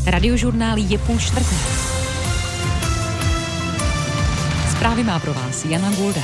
Radiožurnál je 3:30. Zprávy má pro vás Jana Gulda.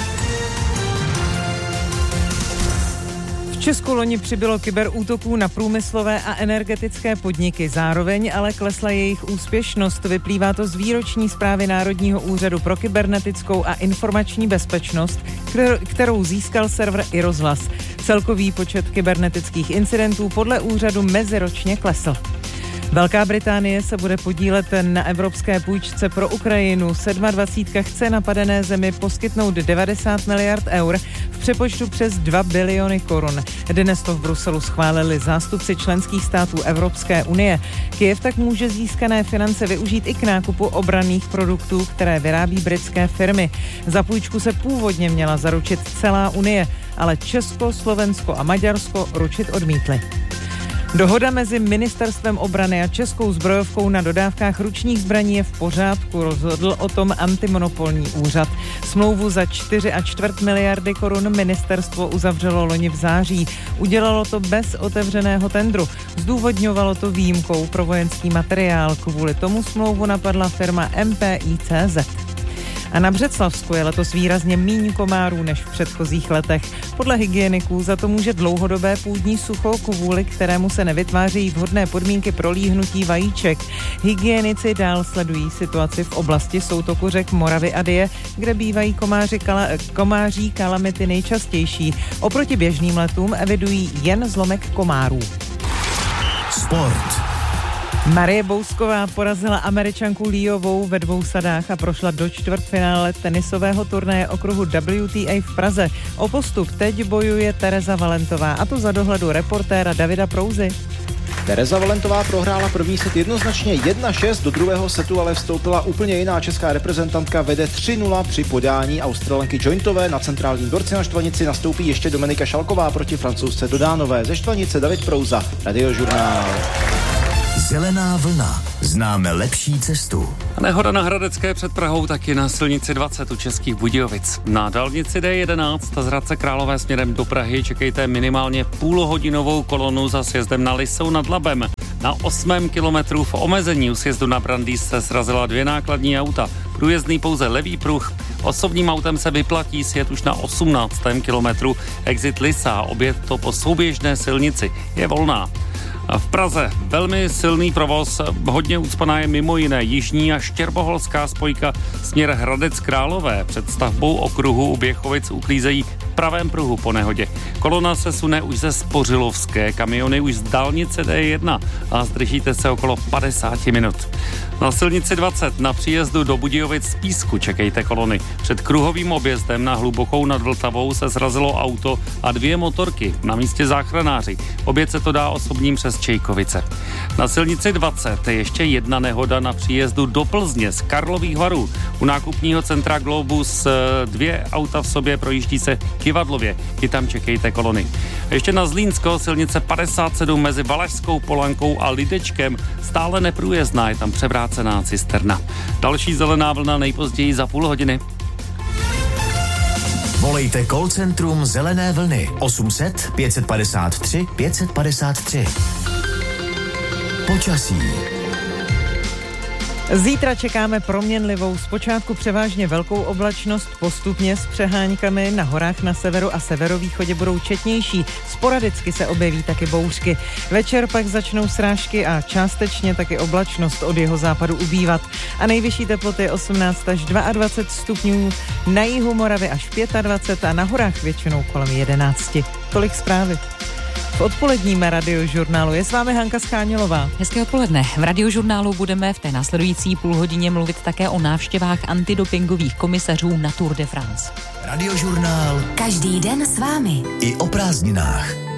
V Česku loni přibylo kyberútoků na průmyslové a energetické podniky. Zároveň ale klesla jejich úspěšnost. Vyplývá to z výroční zprávy Národního úřadu pro kybernetickou a informační bezpečnost, kterou získal server iRozhlas. Celkový počet kybernetických incidentů podle úřadu meziročně klesl. Velká Británie se bude podílet na evropské půjčce pro Ukrajinu. 27 chce napadené zemi poskytnout 90 miliard eur v přepočtu přes 2 biliony korun. Dnes to v Bruselu schválili zástupci členských států Evropské unie. Kyjev tak může získané finance využít i k nákupu obranných produktů, které vyrábí britské firmy. Za půjčku se původně měla zaručit celá unie, ale Česko, Slovensko a Maďarsko ručit odmítli. Dohoda mezi Ministerstvem obrany a Českou zbrojovkou na dodávkách ručních zbraní je v pořádku, rozhodl o tom antimonopolní úřad. Smlouvu za 4,25 miliardy korun ministerstvo uzavřelo loni v září. Udělalo to bez otevřeného tendru. Zdůvodňovalo to výjimkou pro vojenský materiál. Kvůli tomu smlouvu napadla firma MPICZ. A na Břeclavsku je letos výrazně míň komárů než v předchozích letech. Podle hygieniků za to může dlouhodobé půdní sucho, kvůli kterému se nevytvářejí vhodné podmínky pro líhnutí vajíček. Hygienici dál sledují situaci v oblasti soutoku řek Moravy a Dyje, kde bývají komáří kalamity nejčastější. Oproti běžným letům evidují jen zlomek komárů. Sport. Marie Bousková porazila Američanku Liovou ve 2 sadách a prošla do čtvrtfinále tenisového turnaje okruhu WTA v Praze. O postup teď bojuje Tereza Valentová, a to za dohledu reportéra Davida Prouzy. Tereza Valentová prohrála první set jednoznačně 1-6, do druhého setu ale vstoupila úplně jiná česká reprezentantka, vede 3-0 při podání Australanky Jointové. Na centrálním dvorci na Štvanici nastoupí ještě Dominika Šalková proti Francouzce Dodánové. Ze Štvanice David Prouza, Radiožurnál. Zelená vlna. Známe lepší cestu. Nehoda na Hradecké před Prahou, taky na silnici 20 u Českých Budějovic. Na dálnici D11 z Hradce Králové směrem do Prahy čekejte minimálně půlhodinovou kolonu za sjezdem na Lisou nad Labem. Na 8. kilometru v omezení u sjezdu na Brandýs se srazila 2 nákladní auta. Průjezdný pouze levý pruh. Osobním autem se vyplatí sjet už na 18. kilometru. Exit Lisa, oběd to po souběžné silnici, je volná. V Praze velmi silný provoz, hodně ucpaná je mimo jiné jižní a štěrboholská spojka směr Hradec Králové. Před stavbou okruhu u Běchovic uklízejí v pravém pruhu po nehodě. Kolona se sune už ze Spořilovské, kamiony už z dálnice D1 a zdržíte se okolo 50 minut. Na silnici 20 na příjezdu do Budějovic z Písku čekejte kolony. Před kruhovým objezdem na Hlubokou nad Vltavou se srazilo auto a 2 motorky. Na místě záchranáři. Oběd se to dá osobním přes Čejkovice. Na silnici 20 je ještě 1 nehoda na příjezdu do Plzně z Karlových Varů. U nákupního centra Globus 2 auta v sobě projíždí se Kivadlově. I tam čekejte kolony. Ještě na Zlínsko silnice 57 mezi Valašskou Polankou a Lidečkem stále neprůjezdná, je tam převrácená cisterna. Další zelená vlna nejpozději za půl hodiny. Volejte call centrum Zelené vlny 800 553 553. Počasí. Zítra čekáme proměnlivou, zpočátku převážně velkou oblačnost, postupně s přeháňkami, na horách na severu a severovýchodě budou četnější, sporadicky se objeví taky bouřky. Večer pak začnou srážky a částečně taky oblačnost od jeho západu ubývat. A nejvyšší teploty 18 až 22 stupňů, na jihu Moravy až 25 a na horách většinou kolem 11. Tolik zprávy. V odpoledním Radiožurnálu je s vámi Hanka Schánělová. Hezké odpoledne. V Radiožurnálu budeme v té následující půlhodině mluvit také o návštěvách antidopingových komisařů na Tour de France. Radiožurnál. Každý den s vámi. I o prázdninách.